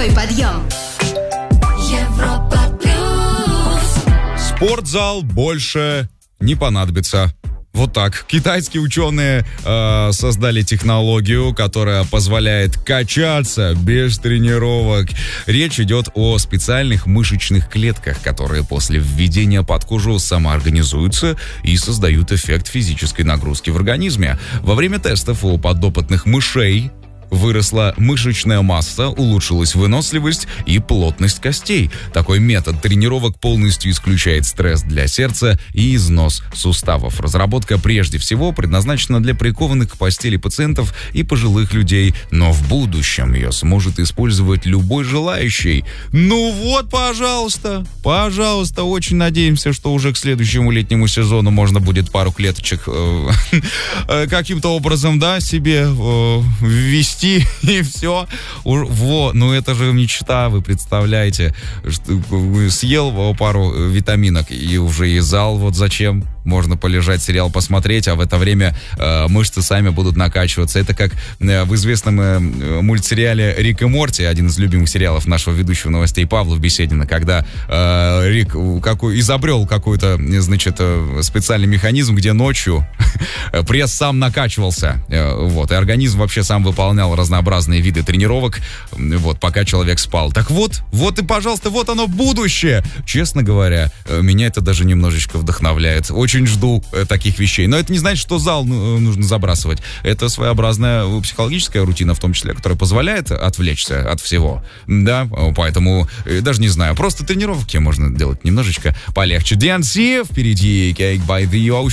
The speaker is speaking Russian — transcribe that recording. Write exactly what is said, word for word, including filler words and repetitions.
Мужской подъем. Европа плюс. Спортзал больше не понадобится. Вот так. Китайские ученые э, создали технологию, которая позволяет качаться без тренировок. Речь идет о специальных мышечных клетках, которые после введения под кожу самоорганизуются и создают эффект физической нагрузки в организме. Во время тестов у подопытных мышей выросла мышечная масса, улучшилась выносливость и плотность костей. Такой метод тренировок полностью исключает стресс для сердца и износ суставов. Разработка прежде всего предназначена для прикованных к постели пациентов и пожилых людей, но в будущем ее сможет использовать любой желающий. Ну вот, пожалуйста, пожалуйста, очень надеемся, что уже к следующему летнему сезону можно будет пару клеточек э, каким-то образом, да, себе э, ввести. И все. Вот. Ну это же мечта, вы представляете. Съел пару витаминок и уже и зал. Вот зачем? Можно полежать, сериал посмотреть, а в это время э, мышцы сами будут накачиваться. Это как э, в известном э, мультсериале «Рик и Морти», один из любимых сериалов нашего ведущего новостей Павла Беседина, когда э, Рик какой, изобрел какой-то, значит, э, специальный механизм, где ночью пресс сам накачивался. Э, вот, и организм вообще сам выполнял разнообразные виды тренировок, вот, пока человек спал. Так вот, вот и, пожалуйста, вот оно будущее. Честно говоря, э, меня это даже немножечко вдохновляет. Очень Очень жду э, таких вещей. Но это не значит, что зал ну, нужно забрасывать. Это своеобразная психологическая рутина, в том числе, которая позволяет отвлечься от всего. Да, поэтому э, даже не знаю. Просто тренировки можно делать немножечко полегче. ди эн си впереди, Cake by the Ocean.